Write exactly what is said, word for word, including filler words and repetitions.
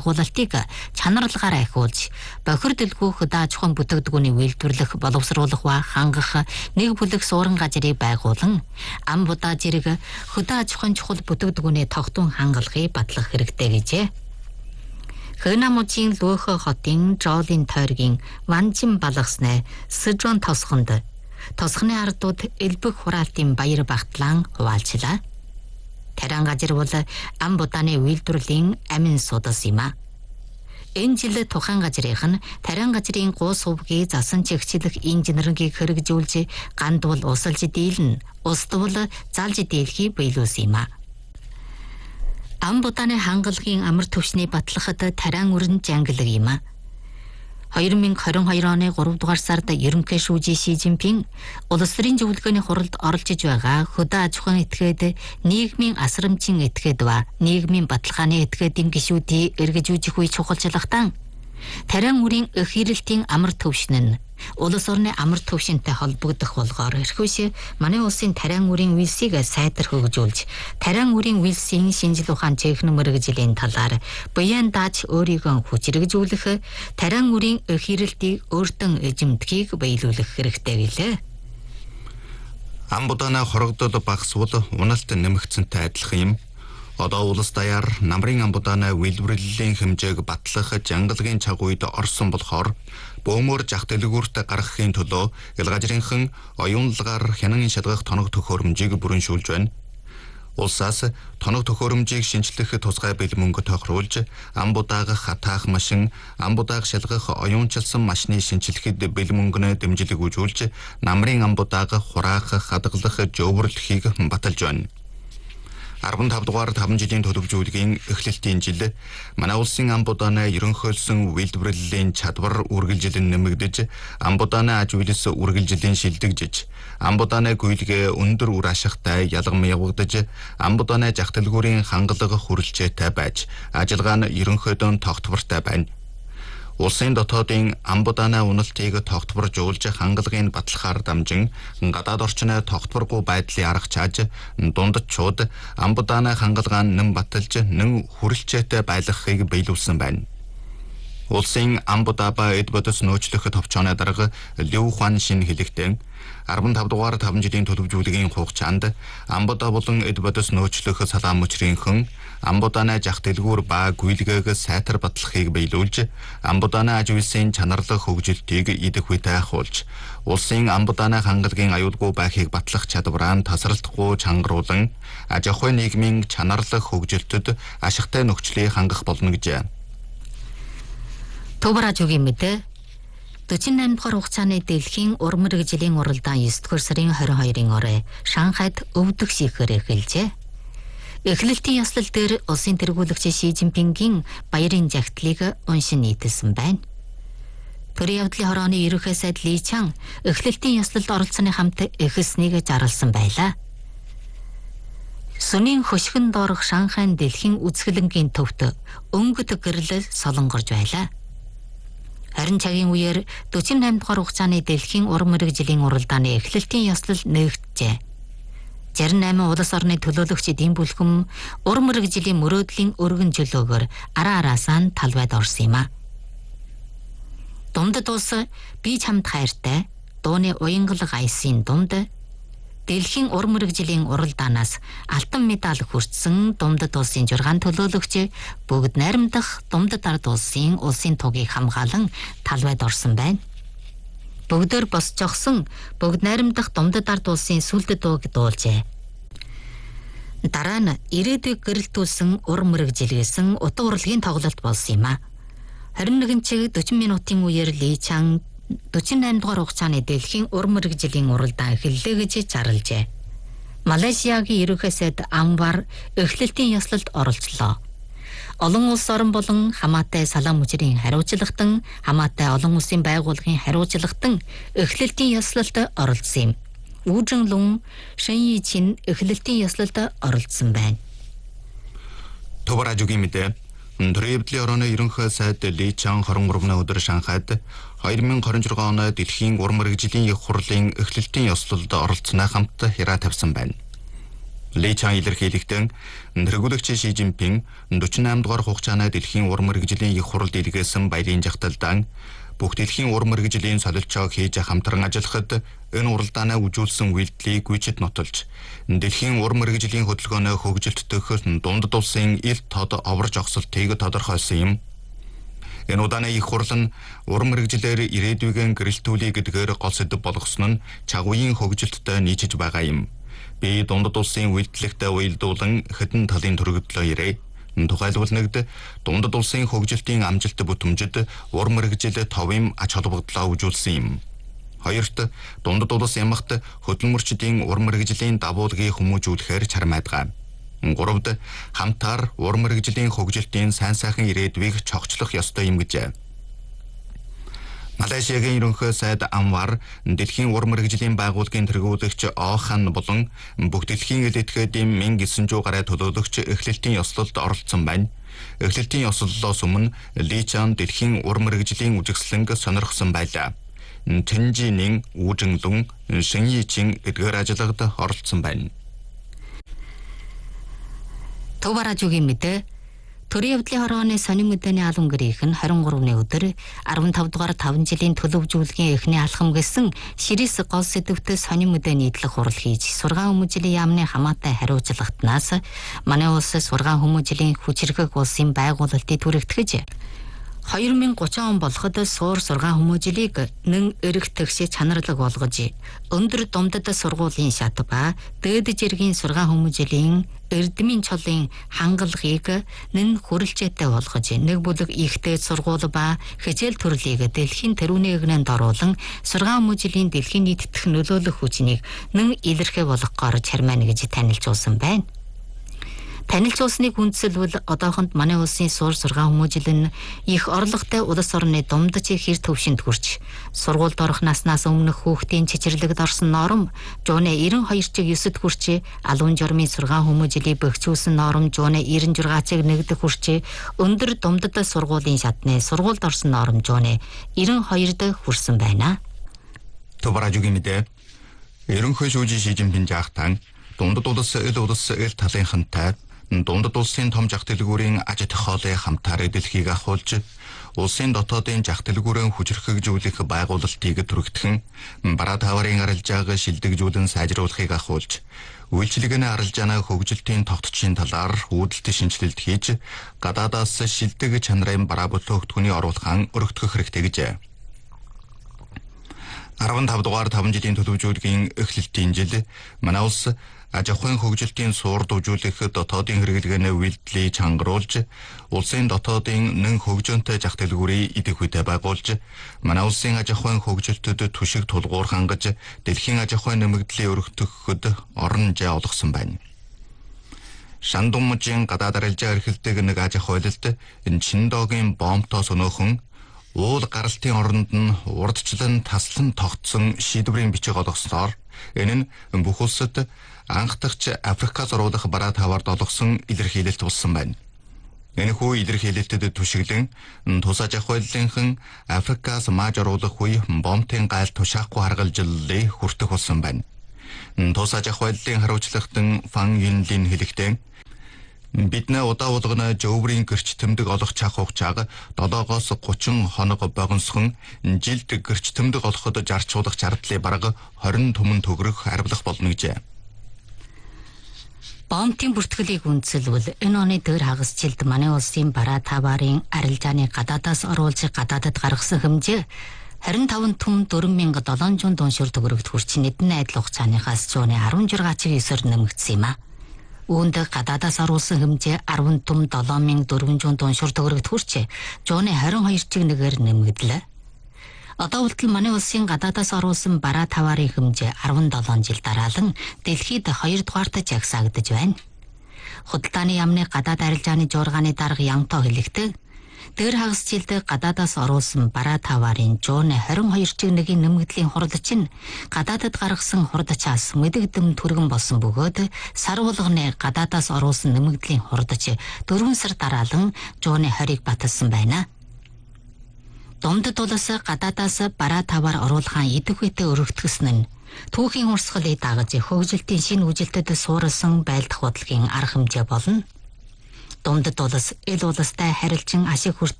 байгуулалтыг чанарлагаар ахиулж, бохирдолгүй хөдөө аж ахуйн бүтээгдэхүүний үйлдвэрлэх, боловсруулах ба хангах нэг бүлэг суурин газрыг байгуулан, ам будаа зэрэг хөдөө аж ахуйн чухал бүтээгдэхүүний тогтун хангалахыг батлах хэрэгтэй гэжээ. Хönamужийн Лөөхө хотын Жолын тойргийн Ванжин балгасны Сэжон тосгонд тосгоны ардууд элбэг хураалтын баяр багтлан хуваалчлаа. Таран газар бол ам будааны үйлдвэрлэлийн амин судас юм а. Энэ жил тухайн газрын таран газрын гоо сувгийн засан чигчлэх инженерийг хэрэгжүүлж гандвал усалж дийлэн, устдвал залж дийлхийг биелүүлсэн юм а. Ам будааны хангалагын амар төвшний батлахад таран өрн жангалаг юм а. two thousand twenty-two оны three дугаар сард ерөнхий шүүжи Ши Жинпин улс төрийн зөвлөгөөний хуралд оролцож байгаа хөдөө аж ахуйн этгээд, нийгмийн асрамжийн этгээд ба нийгмийн баталгааны этгээдийн гишүүдийн эргэж үүсэх үе чухалчлахтан таран үрийн эхирлтийн амар төвшин нь улс орны амар төвшинтэй холбогдох болгоор эрхвэш манай улсын таран үрийн үйлсийг сайтар хөгжүүлж, таран үрийн үйлсийн шинжил ухаан техник мэргэжлийн талаар буян дааж өөрийгөө хүчрэгжүүлэх, таран үрийн эхирлтийг өөртөө эзэмдэхийг биелүүлэх хэрэгтэй гэлээ. Ам будааны хорогдол багасвал уналт нэмэгдсэнтэй адилхан юм. Одоо улс даяар намрын ам будааны үйлдвэрлэлийн хэмжээг батлах жангалагын чагуйд орсон болохоор бөөмөр жах дэлгүүрт гаргахын төлөө ялгажрынхан оюунлагаар хянан шалгах тоног төхөөрөмжийг бүрэншүүлж байна. Улсаас тоног төхөөрөмжийг шинжлэх тусгай бэл мөнгө тохируулж, ам будааг хатаах машин, ам будааг шалгах оюунчилсан машины шинжилгэхэд бэл мөнгөний дэмжлэг үзүүлж, намрын ам будааг хураах, хадгалах, жөвөрлөхийг баталж байна. fifty-five дугаар five жилийн төлөвлөжүүлгийн эхлэлтийн жил манай улсын ам будааны ерөнхийлсөн үйлдвэрлэлийн чадвар үргэлжлэн нэмэгдэж, ам будааны аж үйлс үргэлжлэн шилдэгжиж, ам будааны гүйлгээ өндөр үр ашигтай ялгам явагдаж, ам будааны жах дэлгүүрийн хангалага хүрэлцээтэй байж, ажиллагаа нь ерөнхийдөө тогтвортой байна. Улсын дотоодын ам будааны уналтыг тогтворжуулж, хангалагын батлахаар дамжин гадаад орчны тогтворгүй байдлын арга чааж, дундчууд ам будааны хангалагаа нэм баталж, нэн хүрэлцээтэй байлгахыг биелүүлсэн байна. Улсын ам будаа ба эд бодис нөөцлөх товчооны дарга Лю Хуан Шин хэлэхдээ fifty-five дугаар five жилийн төлөвлөжүүлгийн хугацаанд ам будаа болон эд бодис нөөцлөх салаан мөчрийнхэн ам будааны жах дэлгүүр ба гүйлгээг сайтар батлахыг биелүүлж, ам будааны аж үйлсийн чанарлах хөгжилтийг идэх үедээ ахуулж, улсын ам будааны хангалагын аюулгүй байхыг батлах чадвараа тасралтгүй чангаруулан, аж ахуйн нийгмийн чанарлах хөгжилтөд ашигтай нөхцөлийг хангах болно гэжээ. Төвраажугийн мэдээ forty-eight дугаар хугацааны дэлхийн уран мэргэжлийн уралдаан nine дугаар сарын twenty-two-ын орой Шанхайд өвдөх шийхээр эхэлжээ. Эхлэлтийн ёслол дээр улсын тэргүүлэгч Ши Жинпингийн баярын жагтлыг уншин нийтэлсэн байна. Төрийн явдлын хорооны ерөнхий сайд Ли Чан эхлэлтийн ёслолд оролцсоны хамт эхэлснийг зарласан байлаа. Сүнийн хөшгөн доорх Шанхайн дэлхийн үзэсгэлэнгийн төвд өнгөт гэрлэл солонгорж байлаа. Харин цагийн үеэр forty-eight дугаар хугацааны дэлхийн уран мэргэжлийн уралдааны эхлэлтийн ёслол нээгджээ. sixty-eight улс орны төлөөлөгчид ийм бүлхэм уран мэргэжлийн мөрөөдлийн өргөн чөлөөгөөр араа араасаа талбайд орсон юм а. Дундад улс би чамд хайртай дууны уянгалаг аясын дунд дэлхийн уран мэргэжлийн уралдаанаас алтан медаль хүртсэн дундад улсын жургаан төлөөлөгч бүгд найрамдах дундад ард улсын улсын тугийг хамгаалan талбайд орсон байна. Бүгдээр босчогсон бүгд найрамдах дундад ард улсын сүлдэд дууг дуулжээ. Дараа нь ирээдүйг гэрэлтүүлсэн уран мэргэжилгээсэн утга урлагийн тоглолт болсон юм а. twenty-one чиг forty минутын үеэр Ли Чан forty-eight дугаар хугацааны дэлхийн уран мэргэжлийн уралдаан эхэллээ гэж зарлжээ. Малайзиягийн ерөнхий сайд Анвар эхлэлтийн ёслолд оролцлоо. Олон улс орн болон хамаатай салаан мужирын хариуцлагатан, хамаатай олон улсын байгууллагын хариуцлагатан эхлэлтийн ёслолд оролцсон юм. Ужин Лун Шэн Yiчин эхлэлтийн ёслолд оролцсон байна. Төвраажугийн мэдээ Төрийн явдлын орооны ерөнхий сайд Ли Чан twenty-three өдөр Шанхайд twenty twenty-six оны дэлхийн уран мэргэжлийн их хурлын эхлэлтийн ёслолд оролцсоны хамт хяраа тавьсан байна. Ли Чан илэрхийлэгтэн тэргүүлэгч Ши Жинпин forty-eight дугаар хугацааны дэлхийн уран мэргэжлийн их хуралд илгээсэн баярын жагталдан бүх дэлхийн уран мэргэжлийн солилцоог хийж хамтран ажиллахад энэ уралдаанаа үжүүлсэн үйлдэлийг гүйцэд нотолж дэлхийн уран мэргэжлийн хөдөлгөөнөө хөгжилтдөх дундад улсын ил тод оврож огсолтыг тодорхойлсон юм. Энэ удааны их хурал нь уран мэргэжлэр ирээдүйн гэрэлтүүлэх гэдгээр гол сэдэв болгосон нь чагуйн хөгжилтөд нийцэж байгаа юм. Би дундад улсын үйлдэлэгтээ уялдуулан хэдэн талын төрөгдлөө ирээ. Тухайлбал нэгд дундад улсын хөгжилтийн амжилт бүтэмжид уран мэргэжил товын ач холбогдлоо үжүүлсэн юм. Хоёрт дундад улс ямагт хөдөлмөрчдийн уран мэргэжлийн давуулгыг хүмүүжүүлэхээр чармайдгаа. Гуравд хамтаар уран мэргэжлийн хөгжилтийн сайн сайхан ирээдүйг чогцлох ёстой юм гэжээ. Малайзиагийн ерөнхий сайд Анвар дэлхийн уран мэргэжлийн байгууллагын тэргүүлэгч О Хан болон бүх дэлхийн элитгэдийн one thousand nine hundred гаруй төлөөлөгч эхлэлтийн ёслолд оролцсон байна. Эхлэлтийн ёслолоос өмнө Ли Чан дэлхийн уран мэргэжлийн үжигслэнг сонирхсон байлаа. Тэнжинийн Үжинлүн, Шинйичин эдгээр ажиллагад оролцсон байна. Төваражуугийн мэдээ төрийн явдлын хорооны сонин мэдээний албан гэрийнх нь twenty-three-ны өдөр fifteen дугаар five жилийн төлөвжүүлгийн эхний алхам гэсэн ширээс гол сэдвтэ сонин мэдээ нийтлэх хурал хийж сургаан хүмүүжлийн яамны хамаатай хариуцлагатнаас манай улс сургаан хүмүүжлийн хүчирхэг улсын байгуулалтыг түрэгтгэж two thousand thirty он болоход суур сургаан хүмүүжлийг нэн эргэтгш чанарлаг болгож өндөр думдад сургуулийн шат ба дээд жиргийн сургаан хүмүүжлийн эрдмийн чолын хангалагыг нэн хүрэлцээтэй болгож нэг бүлэг ихтэй сургууль ба хичээл төрлийг дэлхийн тэрүүний эгнэнд оруулан сургаан хүмүүжлийн дэлхийн нийтдэх нөлөөлөх хүчнийг нэн илэрхий болгохоор чармайна гэж танилцуулсан байна. Танилцуулсныг үндсэлбэл одоохонд манай улсын суур сургаан хүмүүжил нь их орлоготой улс орны думдаж хэр төвшөнд хүрч сургуульд орох наснаас өмнөх хүүхдийн чичирлэгд орсон норм жууны ninety-two чиг nine-д хүрч алуун журмын сургаан хүмүүжлийг бэхжүүлсэн норм жууны ninety-six чиг one-д хүрч өндөр думдад сургуулийн шатны сургуульд орсон норм жууны ninety-two-д хүрсэн байна. Төваражуугийн мэдээ ерөнхий шүүжин Ши Жинпин жаахтан дундад улс ил улс ил талынхантай дундад улсын том жах дэлгүүрийн аж ахуйлын хамтаар дэлхийг ахуулж улсын дотоодын жах дэлгүүрэн хүчрхэгжүүлэх байгуулалтыг түрэгдхэн бараа таварын арилжааг шилдэгжүүлэн сайжруулахыг ахуулж үйлчлэгний арилжааны хөгжилтийн тогтцын талаар үүдэлт шинжилэлт хийж гадаадаас шилдэг чанарын бараа бүлөөгтгөний оруулахын өргөдгөх хэрэгтэй гэжээ. fifteen дугаар five жилийн төлөвжүүлгийн эхлэлтийн жил манай улс аж ахуйн хөгжилтийн суур дүүжүүлэх дотоодын хэрэглэгээний үйлдэлийг чангаруулж улсын дотоодын нэн хөгжөөнтэй жах дэлгүүрийг идэх үедээ байгуулж манай улсын аж ахуйн хөгжилтөд түшиг тулгуур хангаж дэлхийн аж ахуйн нэмэгдлийг өргөтгөхөд орон зай олгосон байна. Шандумжийн гадаад арилжаа эрхэлдэг нэг аж ахуйлалд энэ Чиндогийн бомбтой сөнөөхөн уул гаралтын оронд нь урдчлан таслан тогтсон шийдвэрийн бичиг олгосноор энэ нь бүх улсад анх дахь Африкаас оруулах бараа таваард олгосон илэрхийлэлт болсон байна. Энэхүү илэрхийлэлтэд түшиглэн тус аж ахуйлынхан Африкаас мааж оруулах үе бомбын гайл тушаахгүй харгалжлалыг хүртэх болсон байна. Тус аж ахуйлын хариуцлагатан Фан Юнлин хэлэхдээ бид нэ удаа болгоно жөврийн гэрч тэмдэг олох чах хугацааг seven-оос thirty хоног богиносхон жилд гэрч тэмдэг олоход зарцуулах зардлыг бараг twenty түмэн төгрөг арвилах болно гэжээ. Бомбын бүртгэлийг үндсэлвэл энэ оны дээр хагас жилд манай улсын бараа таварын арилжааны гадаадаас оруулж гадаадад гаргасан хэмжээ twenty-five түмэн four thousand seven hundred дуншир төгрөгт хүрч нэгэн айдал хугацааныхаас жууны sixteen чиг nine-ээр нэмэгдсэн юм а. Үүнд гадаадаас оруулсан хэмжээ ten түмэн seven thousand four hundred дуншир төгрөгт хүрч жууны twenty-two чиг one-ээр нэмэгдлээ. Одоо үлтэл манай улсын гадаадаас оруулсан бараа таварын хэмжээ seventeen жил дараалан дэлхийд two дугаарт жагсаагдж байна. Худалдааны яамны гадаад арилжааны жуургааны дарга Янто хэлэхдээ дээр хагас жилд гадаадаас оруулсан бараа таварын жууны twenty-two чиг one-ийн нэмэгдлийн хурал чинь гадаадад гаргасан хурдчаас мэдэгдэм түргэн болсон бөгөөд сар болгоны гадаадаас оруулсан нэмэгдлийн хурдч four сар дараалан жууны twenty-ыг баталсан байна. Дундад улс гадаадаас бараа таваар оруулахаа идэх үедээ өргөтгсөн нь Түүхийн урсгалыг дагаж хөгжилтийн шинэ үжилтэд суурилсан байлдах бодлогын арга хэмжээ болно. Дундад улс эл улстай харилцан ашиг хүртэх